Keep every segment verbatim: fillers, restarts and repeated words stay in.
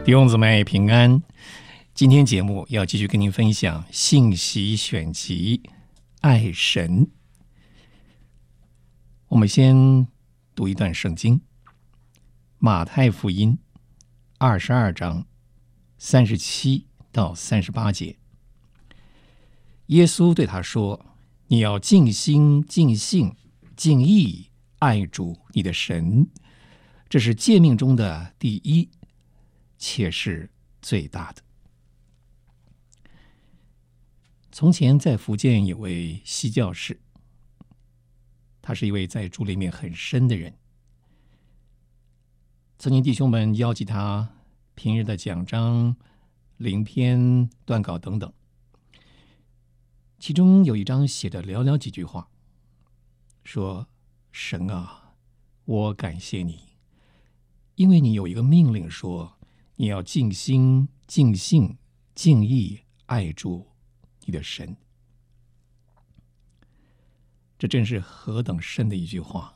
弟兄姊妹平安，今天节目要继续跟您分享信息选集爱神。我们先读一段圣经，马太福音二十二章三十七到三十八节。耶稣对他说，你要尽心尽性尽意爱主你的神，这是诫命中的第一，且是最大的。从前在福建有位西教士，他是一位在主里面很深的人。曾经弟兄们邀集他平日的讲章、灵篇、断稿等等，其中有一章写的寥寥几句话，说：神啊，我感谢你，因为你有一个命令说，你要尽心尽性尽意爱主你的神。这真是何等深的一句话。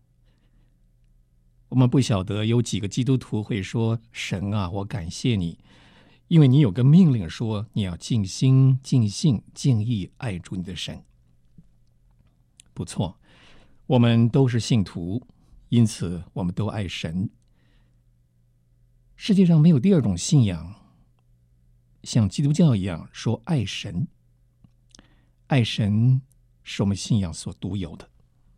我们不晓得有几个基督徒会说，神啊，我感谢你，因为你有个命令说，你要尽心尽性尽意爱主你的神。不错，我们都是信徒，因此我们都爱神。世界上没有第二种信仰像基督教一样说爱神。爱神是我们信仰所独有的。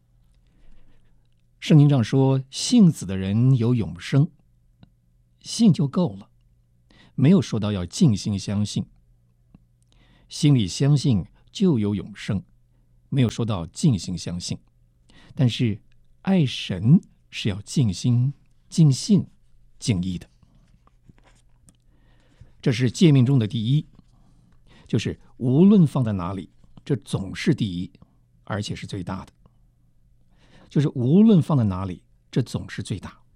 圣经上说，信子的人有永生，信就够了，没有说到要尽心相信。心里相信就有永生，没有说到尽心相信。但是爱神是要尽心尽性尽意的。这是诫命中的第一，就是无论放在哪里，这总是第一，而且是最大的。就是无论放在哪里，这总是最大。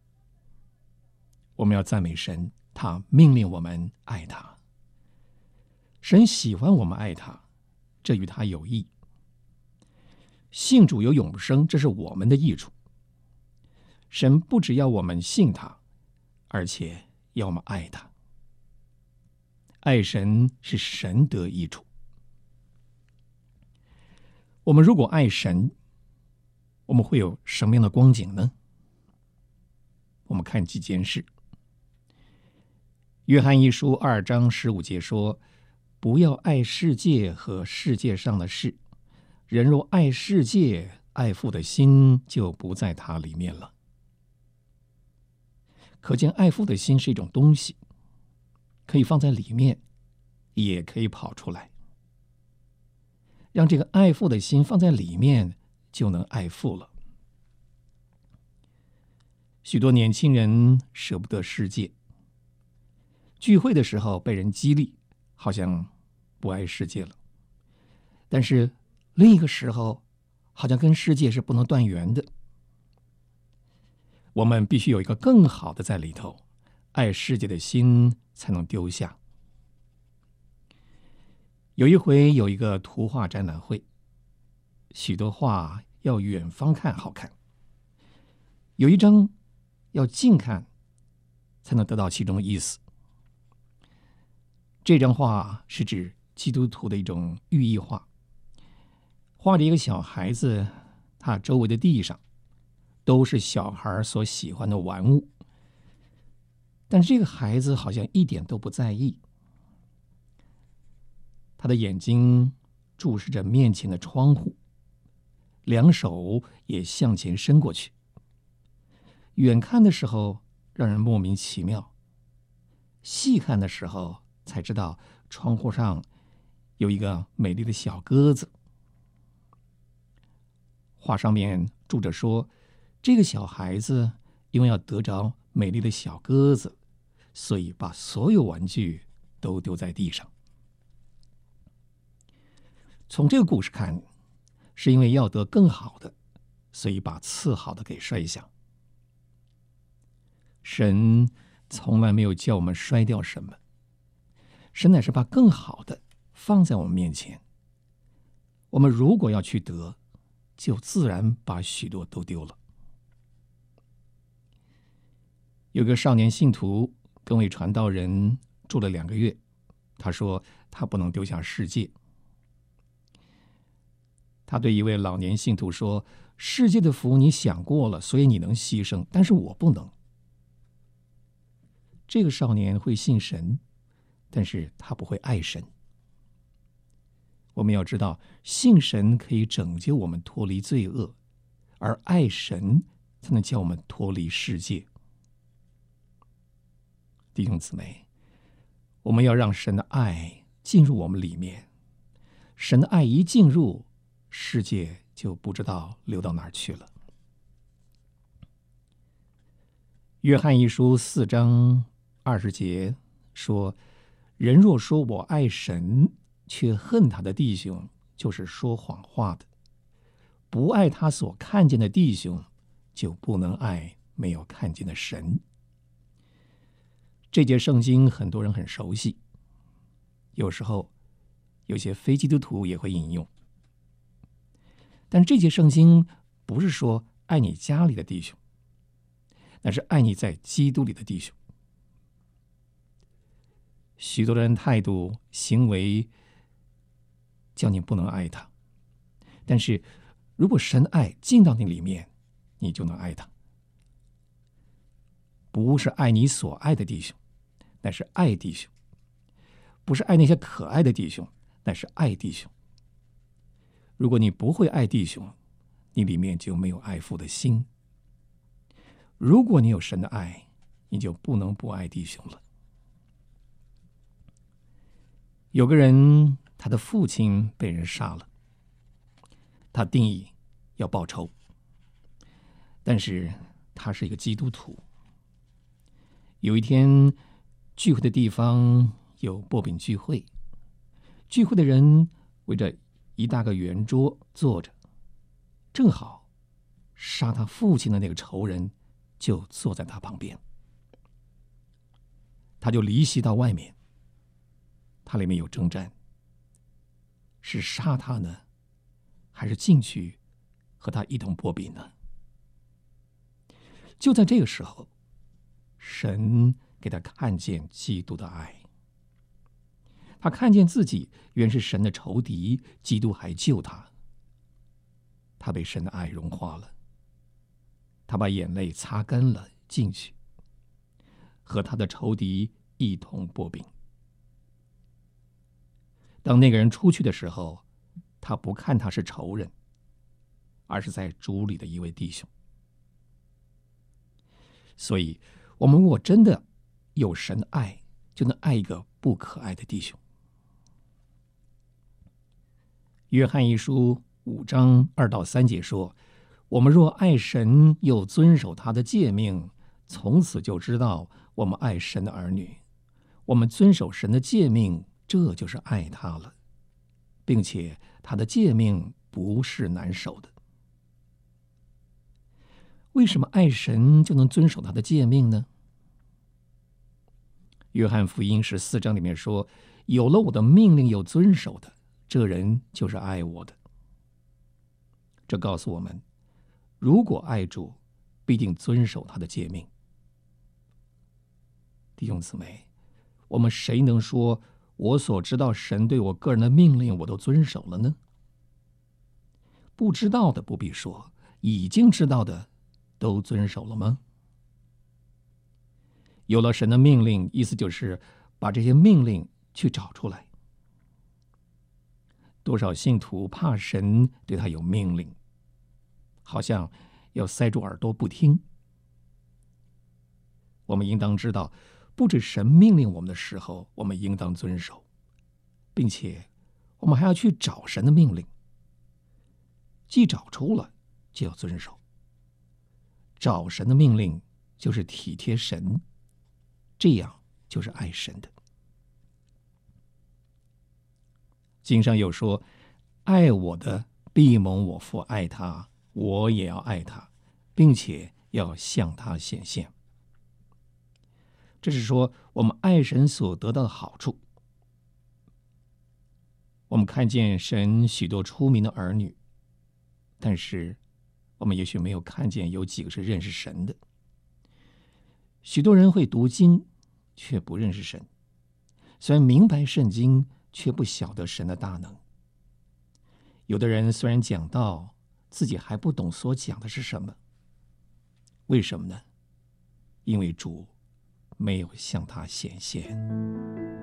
我们要赞美神，他命令我们爱他。神喜欢我们爱他，这与他有益。信主有永生，这是我们的益处。神不只要我们信他，而且要我们爱他。爱神是神得益处。我们如果爱神，我们会有什么样的光景呢？我们看几件事。约翰一书二章十五节说，不要爱世界和世界上的事，人若爱世界，爱父的心就不在他里面了。可见爱父的心是一种东西，可以放在里面，也可以跑出来。让这个爱父的心放在里面，就能爱父了。许多年轻人舍不得世界，聚会的时候被人激励，好像不爱世界了。但是另一个时候，好像跟世界是不能断缘的。我们必须有一个更好的在里头，爱世界的心才能丢下。有一回有一个图画展览会，许多画要远方看好看，有一张要近看才能得到其中的意思。这张画是指基督徒的一种寓意画，画着一个小孩子，他周围的地上都是小孩所喜欢的玩物，但是这个孩子好像一点都不在意。他的眼睛注视着面前的窗户，两手也向前伸过去。远看的时候让人莫名其妙，细看的时候才知道窗户上有一个美丽的小鸽子。画上面注着说，这个小孩子因为要得着美丽的小鸽子，所以把所有玩具都丢在地上。从这个故事看，是因为要得更好的，所以把次好的给摔下。神从来没有叫我们摔掉什么，神乃是把更好的放在我们面前。我们如果要去得，就自然把许多都丢了。有个少年信徒跟位传道人住了两个月，他说他不能丢下世界。他对一位老年信徒说：世界的福你想过了，所以你能牺牲，但是我不能。这个少年会信神，但是他不会爱神。我们要知道，信神可以拯救我们脱离罪恶，而爱神才能叫我们脱离世界。弟兄姊妹，我们要让神的爱进入我们里面。神的爱一进入，世界就不知道流到哪儿去了。约翰一书四章二十节说：人若说我爱神，却恨他的弟兄，就是说谎话的。不爱他所看见的弟兄，就不能爱没有看见的神。这节圣经很多人很熟悉，有时候有些非基督徒也会引用。但这节圣经不是说爱你家里的弟兄，那是爱你在基督里的弟兄。许多人态度行为叫你不能爱他，但是如果神爱进到你里面，你就能爱他。不是爱你所爱的弟兄，那是爱弟兄；不是爱那些可爱的弟兄，那是爱弟兄。如果你不会爱弟兄，你里面就没有爱父的心。如果你有神的爱，你就不能不爱弟兄了。有个人，他的父亲被人杀了，他定义要报仇，但是他是一个基督徒。有一天，聚会的地方有薄饼聚会，聚会的人围着一大个圆桌坐着，正好杀他父亲的那个仇人就坐在他旁边。他就离席到外面，他里面有征战，是杀他呢，还是进去和他一同薄饼呢？就在这个时候，神给他看见基督的爱。他看见自己原是神的仇敌，基督还救他。他被神的爱融化了，他把眼泪擦干了，进去和他的仇敌一同薄饼。当那个人出去的时候，他不看他是仇人，而是在主里的一位弟兄。所以我们如果真的有神的爱，就能爱一个不可爱的弟兄。约翰一书五章二到三节说：我们若爱神，又遵守他的诫命，从此就知道我们爱神的儿女。我们遵守神的诫命，这就是爱他了，并且他的诫命不是难守的。为什么爱神就能遵守他的诫命呢？约翰福音十四章里面说：有了我的命令又遵守的，这人就是爱我的。这告诉我们，如果爱主，必定遵守他的诫命。弟兄姊妹，我们谁能说我所知道神对我个人的命令我都遵守了呢？不知道的不必说，已经知道的都遵守了吗？有了神的命令，意思就是把这些命令去找出来。多少信徒怕神对他有命令，好像要塞住耳朵不听。我们应当知道，不止神命令我们的时候，我们应当遵守，并且我们还要去找神的命令。既找出了，就要遵守。找神的命令就是体贴神，这样就是爱神的。经上有说：爱我的必蒙我父爱他，我也要爱他，并且要向他显现。这是说我们爱神所得到的好处。我们看见神许多出名的儿女，但是我们也许没有看见有几个是认识神的。许多人会读经， 却不认识神；虽然明白圣经，却不晓得神的大能。有的人虽然讲道，自己还不懂所讲的是什么。为什么呢？因为主没有向他显现。